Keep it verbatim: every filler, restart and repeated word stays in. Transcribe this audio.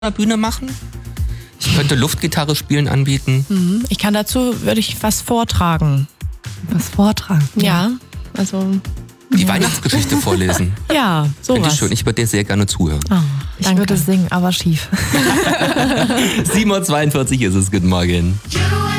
Bühne machen. Ich könnte Luftgitarre spielen anbieten. Mhm. Ich kann dazu, würde ich was vortragen. Was vortragen? Ja, also... Die ja. Weihnachtsgeschichte vorlesen. Ja, sowas. Bitte schön, ich würde dir sehr gerne zuhören. Oh, Ich danke. würde singen, aber schief. sieben Uhr zweiundvierzig ist es, guten Morgen.